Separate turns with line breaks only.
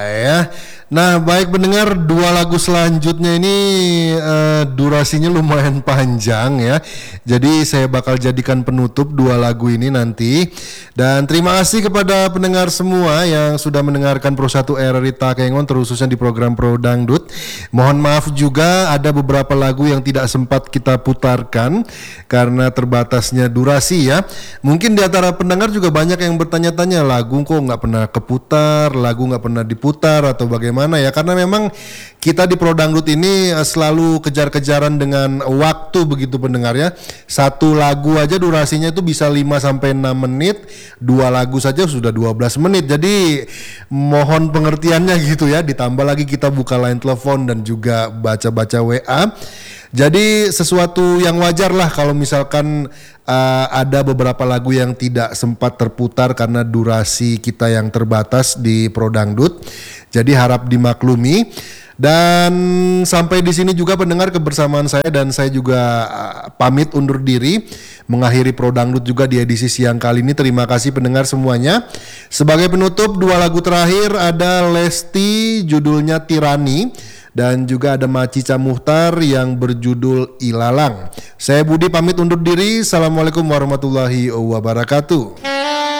Ya. Nah, baik pendengar, dua lagu selanjutnya ini durasinya lumayan panjang ya. Jadi saya bakal jadikan penutup dua lagu ini nanti. Dan terima kasih kepada pendengar semua yang sudah mendengarkan Pro 1 RRI Takengon, terususnya di program Pro Dangdut. Mohon maaf juga ada beberapa lagu yang tidak sempat kita putarkan karena terbatasnya durasi ya. Mungkin di antara pendengar juga banyak yang bertanya-tanya, lagu kok nggak pernah keputar, lagu nggak pernah diputar atau bagaimana ya, karena memang kita di Pro Dangdut ini selalu kejar-kejaran dengan waktu begitu pendengar ya. Satu lagu aja durasinya itu bisa 5-6 menit, dua lagu saja sudah 12 menit. Jadi mohon pengertiannya gitu ya, ditambah lagi kita buka line telepon dan juga baca-baca WA. Jadi sesuatu yang wajar lah kalau misalkan ada beberapa lagu yang tidak sempat terputar karena durasi kita yang terbatas di Pro Dangdut. Jadi harap dimaklumi. Dan sampai di sini juga pendengar kebersamaan saya, dan saya juga pamit undur diri mengakhiri Pro Dangdut juga di edisi siang kali ini. Terima kasih pendengar semuanya. Sebagai penutup, dua lagu terakhir ada Lesti judulnya Tirani, dan juga ada Macica Muhtar yang berjudul Ilalang. Saya Budi pamit undur diri. Assalamualaikum warahmatullahi wabarakatuh.